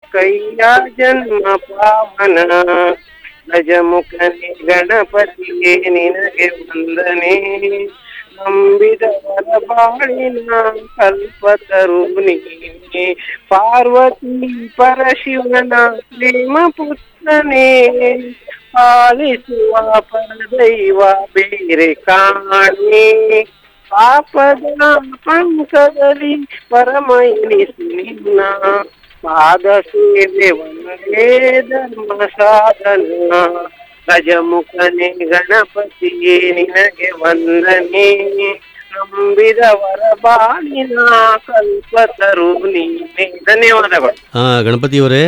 ಕೈಯ ಜನ್ಮ ಪಾವನ ಗಜಮುಖನೇ ಗಣಪತಿಯೇ ನಿನಗೆ ವಂದನೆ. ನಂಬಿದವರ ಬಾಳಿನ ಕಲ್ಪತರು ನೀನೆ, ಪಾರ್ವತಿ ಪರಶಿವನ ಪ್ರೇಮ ಪುತ್ರನೇ. ಪಾಲಿಸುವ ಪರದೈವ ಬೇರೆ ಕಾಣೆ, ಪಾಪದ ಪಂಕದಲ್ಲಿ ಪರಮೈನಿಸು ನಿನ್ನ. ಪಾದ ಸೇವೆ ಒಂದೇ ಧರ್ಮ ಸಾಧನ, ಗಜಮುಖನೇ ಗಣಪತಿಯೇ ನಿನಗೆ ವಂದನೆ. ನಂಬಿದವರ ಬಾಳಿನ ಕಲ್ಪತರು ನೀನೆ. ಧನ್ಯವಾದಗಳು. ಗಣಪತಿಯವರೇ,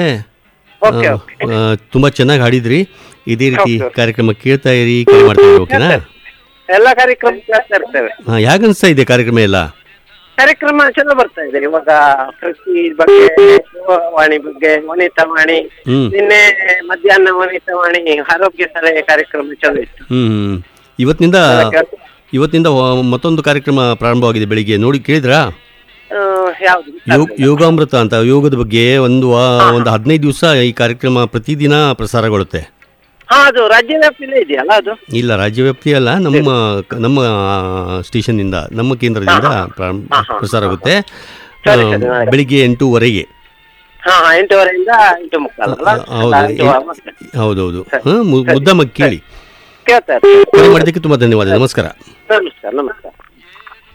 ತುಂಬಾ ಚೆನ್ನಾಗಿ ಹಾಡಿದ್ರಿ. ಇದೇ ರೀತಿ ಕಾರ್ಯಕ್ರಮ ಕೇಳ್ತಾ ಇರಿ, ಕರೆ ಮಾಡ್ತಾ ಇರಿ. ಓಕೆನಾ? ಎಲ್ಲ ಕಾರ್ಯಕ್ರಮ ಕೇಳ್ತಾ ಇರ್ತೇವೆ. ಹೇಗನ್ಸ್ತಾ ಇದೆ ಕಾರ್ಯಕ್ರಮ ಎಲ್ಲ? ಕಾರ್ಯಕ್ರಮ ಚಲೋ ಬರ್ತಾ ಇದೆ. ಇವಾಗ ಕೃಷಿ ಬಗ್ಗೆ, ವಾಣಿ ಬಗ್ಗೆ, ವನಿತಾವಾಣಿ, ನಿನ್ನೆ ಮಧ್ಯಾಹ್ನ ವನಿತಾವಾಣಿ ಆರೋಗ್ಯ ಸಲಹೆ ಕಾರ್ಯಕ್ರಮ ಚಲೋ ಇತ್ತು. ಇವತ್ತಿನಿಂದ ಮತ್ತೊಂದು ಕಾರ್ಯಕ್ರಮ ಪ್ರಾರಂಭವಾಗಿದೆ ಬೆಳಿಗ್ಗೆ, ನೋಡಿ ಕೇಳಿದ್ರಾ? ಯೋಗಾಮೃತ ಅಂತ, ಯೋಗದ ಬಗ್ಗೆ ಒಂದು 15 ದಿವಸ ಈ ಕಾರ್ಯಕ್ರಮ ಪ್ರತಿದಿನ ಪ್ರಸಾರಗೊಳ್ಳುತ್ತೆ. ಅದು ರಾಜ್ಯ ವ್ಯಾಪ್ತಿಯಲ್ಲೇ ಇದೆಯಲ್ಲ? ಅದು ಇಲ್ಲ, ರಾಜ್ಯ ವ್ಯಾಪ್ತಿ ಅಲ್ಲ, ನಮ್ಮ ಸ್ಟೇಷನ್ನಿಂದ, ನಮ್ಮ ಕೇಂದ್ರದಿಂದ ಪ್ರಸಾರ ಆಗುತ್ತೆ. ಬೆಳಿಗ್ಗೆ 8:00ವರೆಗೆ. 8:00 ಹೌದೌದು. ಮುದ್ದಮ್ಮ ಕೇಳಿ. ಕೇಳ್ತಾರೆ. ಮಾಡೋದಕ್ಕೆ ತುಂಬಾ ಧನ್ಯವಾದ. ನಮಸ್ಕಾರ. ನಮಸ್ಕಾರ.